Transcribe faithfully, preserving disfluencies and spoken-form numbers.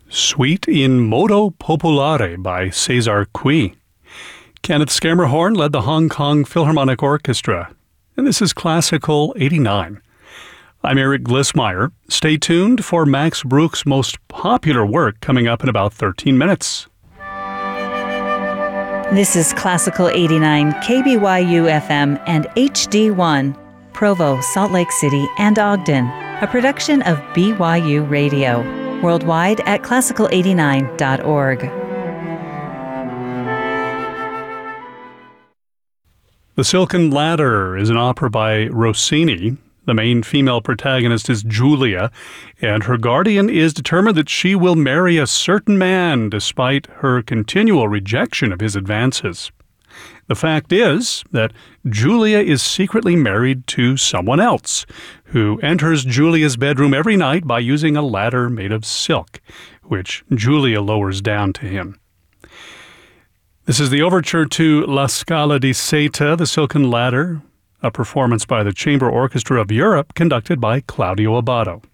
Suite in Modo Popolare by César Cui. Kenneth Schermerhorn led the Hong Kong Philharmonic Orchestra. And this is Classical eighty-nine. I'm Eric Glissmeyer. Stay tuned for Max Bruch's most popular work coming up in about thirteen minutes. This is Classical eighty-nine, K B Y U F M and H D one, Provo, Salt Lake City, and Ogden, a production of B Y U Radio, worldwide at classical eighty-nine dot org. The Silken Ladder is an opera by Rossini. The main female protagonist is Julia, and her guardian is determined that she will marry a certain man despite her continual rejection of his advances. The fact is that Julia is secretly married to someone else, who enters Julia's bedroom every night by using a ladder made of silk, which Julia lowers down to him. This is the overture to La Scala di Seta, The Silken Ladder, a performance by the Chamber Orchestra of Europe conducted by Claudio Abbado.